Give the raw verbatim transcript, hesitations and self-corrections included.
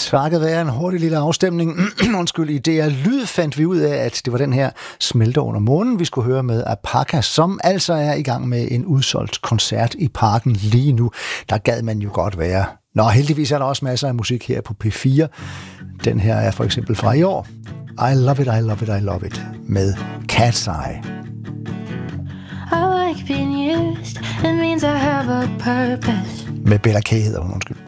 Takket være en hurtig lille afstemning, undskyld, i D R Lyd fandt vi ud af, at det var den her Smelter under månen, vi skulle høre med Apaka, som altså er i gang med en udsolgt koncert i Parken lige nu. Der gad man jo godt være. Nå, heldigvis er der også masser af musik her på P fire. Den her er for eksempel fra i år. I Love It, I Love It, I Love It med Cat's Eye. I like being used, it means I have a purpose. Med Bella K hedder hun, undskyld.